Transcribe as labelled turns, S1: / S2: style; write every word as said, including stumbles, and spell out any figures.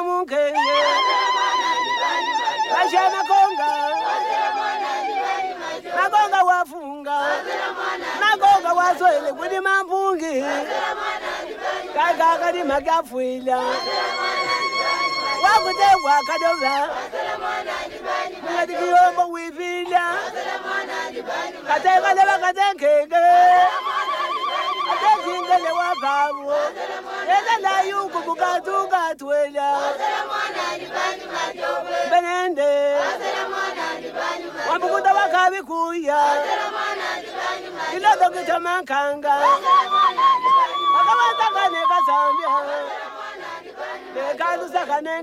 S1: munkenge Ashana konga Nagonga wafunga Nagonga wazoele kudi mampungi Kaka kadi magafuila Wakute wakadova Ngati kiyombo wifila Kateka leba katekeke Katekingele wakabu Eka la yuku bukatu katwela Benende Wambukuta wakabi kuya Ilodo kitamakanga Wakawata kane kasambia Nekalu sakane